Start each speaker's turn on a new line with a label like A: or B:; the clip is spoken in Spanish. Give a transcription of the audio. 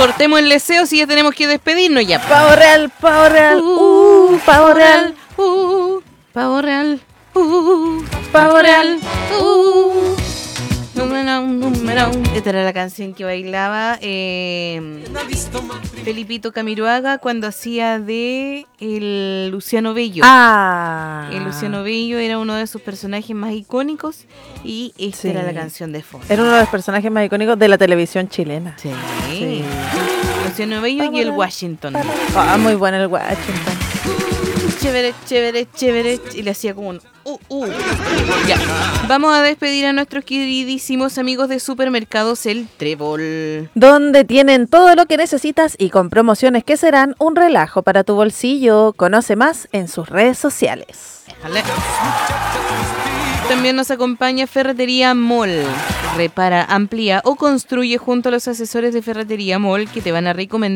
A: Cortemos el deseo si ya tenemos que despedirnos ya.
B: Pavo real, pavo real, pavo real,
A: pavo real,
B: pavo real.
A: Número. Esta era la canción que bailaba Felipito Camiroaga cuando hacía de el Luciano Bello. El Luciano Bello era uno de sus personajes más icónicos y esta era la canción de fondo.
B: Era uno de los personajes más icónicos de la televisión chilena.
A: Sí. Luciano Bello y el Washington.
B: Muy bueno el Washington.
A: Chévere. Y le hacía como un Ya. Vamos a despedir a nuestros queridísimos amigos de Supermercados El Trébol,
B: donde tienen todo lo que necesitas y con promociones que serán un relajo para tu bolsillo. Conoce más en sus redes sociales.
A: Vale. También nos acompaña Ferretería Mall. Repara, amplía o construye junto a los asesores de Ferretería Mall que te van a recomendar